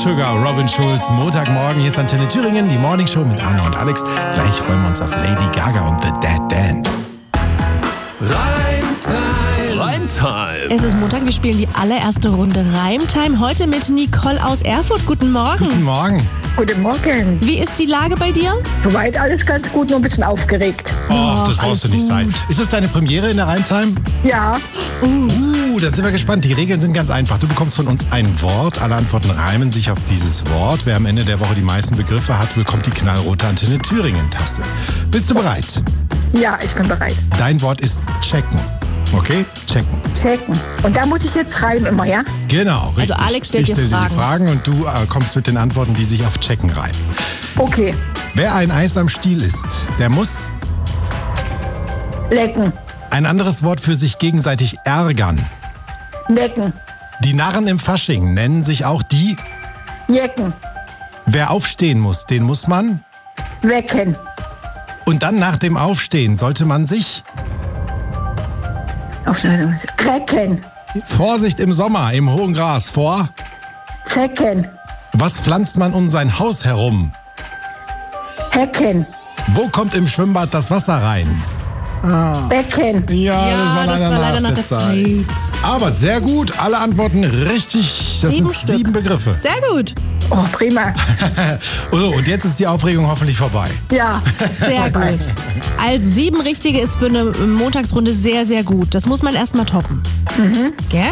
Sugar, Robin Schulz, Montagmorgen. Hier ist Antenne Thüringen, die Morningshow mit Anna und Alex. Gleich freuen wir uns auf Lady Gaga und The Dead Dance. Reimtime. Es ist Montag, wir spielen die allererste Runde Reimtime. Heute mit Nicole aus Erfurt. Guten Morgen. Guten Morgen. Guten Morgen. Wie ist die Lage bei dir? Soweit alles ganz gut, nur ein bisschen aufgeregt. Oh, das brauchst alles du nicht gut. sein. Ist das deine Premiere in der Reimtime? Ja, Dann sind wir gespannt. Die Regeln sind ganz einfach. Du bekommst von uns ein Wort. Alle Antworten reimen sich auf dieses Wort. Wer am Ende der Woche die meisten Begriffe hat, bekommt die knallrote Antenne Thüringen-Tasse. Bist du bereit? ja, ich bin bereit. Dein Wort ist checken. Okay? Checken. Checken. Und da muss ich jetzt reimen immer, ja? Genau, richtig. Also Alex stellt ich dir stell dir die Fragen. Fragen und du kommst mit den Antworten, die sich auf checken reimen. Okay. Wer ein Eis am Stiel isst, der muss Lecken. ein anderes Wort für sich gegenseitig ärgern. Necken. Die Narren im Fasching nennen sich auch die. Jecken. Wer aufstehen muss, den muss man. Wecken. Und dann nach dem Aufstehen sollte man sich. Recken. Vorsicht im Sommer, im hohen Gras vor. Zecken. Was pflanzt man um sein Haus herum? Hecken. Wo kommt im Schwimmbad das Wasser rein? Becken. Ja, das war leider nach der Zeit. Aber sehr gut, alle Antworten richtig. Das 7 sind Stück. 7 Begriffe. Sehr gut. Oh, prima. So, und jetzt ist die Aufregung hoffentlich vorbei. Ja. Sehr gut. Also 7 richtige ist für eine Montagsrunde sehr, sehr gut. Das muss man erstmal toppen. Gell?